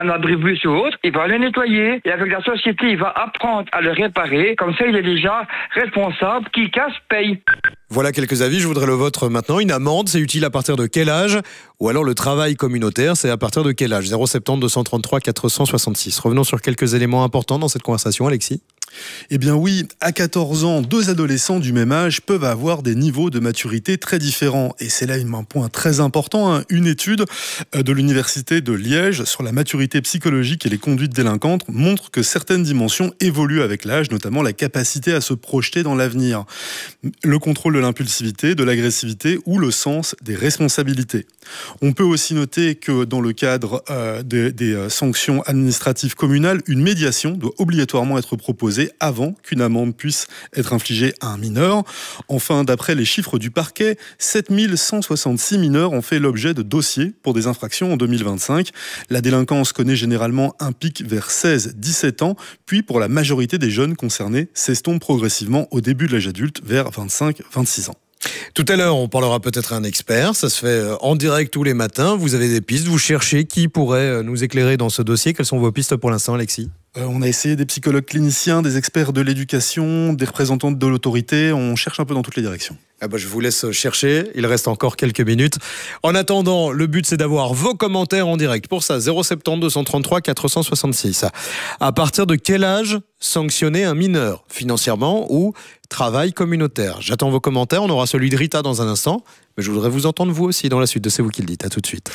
un abribus ou autre, il va le nettoyer. Et avec la société, il va apprendre à le réparer. Comme ça, il est déjà responsable. Qui casse, paye. Voilà quelques avis, je voudrais le vôtre maintenant. Une amende, c'est utile à partir de quel âge? Ou alors le travail communautaire, c'est à partir de quel âge? 070 233 466. Revenons sur quelques éléments importants dans cette conversation, Alexis. Eh bien oui, à 14 ans, 2 adolescents du même âge peuvent avoir des niveaux de maturité très différents. Et c'est là un point très important. Une étude de l'Université de Liège sur la maturité psychologique et les conduites délinquantes montre que certaines dimensions évoluent avec l'âge, notamment la capacité à se projeter dans l'avenir, le contrôle de l'impulsivité, de l'agressivité ou le sens des responsabilités. On peut aussi noter que dans le cadre des sanctions administratives communales, une médiation doit obligatoirement être proposée avant qu'une amende puisse être infligée à un mineur. Enfin, d'après les chiffres du parquet, 7166 mineurs ont fait l'objet de dossiers pour des infractions en 2025. La délinquance connaît généralement un pic vers 16-17 ans, puis pour la majorité des jeunes concernés, s'estompe progressivement au début de l'âge adulte vers 25-26 ans. Tout à l'heure, on parlera peut-être à un expert. Ça se fait en direct tous les matins. Vous avez des pistes, vous cherchez qui pourrait nous éclairer dans ce dossier. Quelles sont vos pistes pour l'instant, Alexis ? On a essayé des psychologues cliniciens, des experts de l'éducation, des représentants de l'autorité. On cherche un peu dans toutes les directions. Je vous laisse chercher. Il reste encore quelques minutes. En attendant, le but, c'est d'avoir vos commentaires en direct. Pour ça, 070 233 466. À partir de quel âge sanctionner un mineur, financièrement ou travail communautaire? J'attends vos commentaires. On aura celui de Rita dans un instant. Mais je voudrais vous entendre vous aussi dans la suite de C'est vous qui le dites. À tout de suite.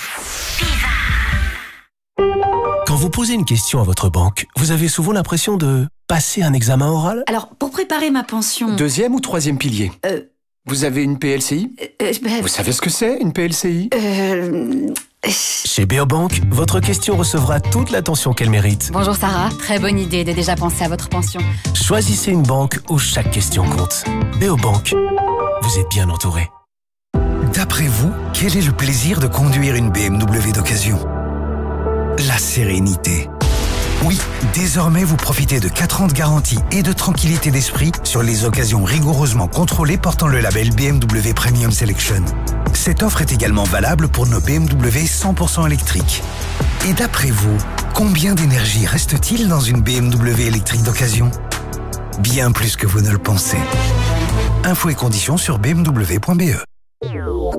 Quand vous posez une question à votre banque, vous avez souvent l'impression de passer un examen oral? Alors, pour préparer ma pension... Deuxième ou troisième pilier? Vous avez une PLCI? Vous savez ce que c'est, une PLCI? Chez Beobank, votre question recevra toute l'attention qu'elle mérite. Bonjour Sarah, très bonne idée de déjà penser à votre pension. Choisissez une banque où chaque question compte. Beobank, vous êtes bien entouré. D'après vous, quel est le plaisir de conduire une BMW d'occasion? La sérénité. Oui, désormais vous profitez de 4 ans de garantie et de tranquillité d'esprit sur les occasions rigoureusement contrôlées portant le label BMW Premium Selection. Cette offre est également valable pour nos BMW 100% électriques. Et d'après vous, combien d'énergie reste-t-il dans une BMW électrique d'occasion? Bien plus que vous ne le pensez. Infos et conditions sur bmw.be.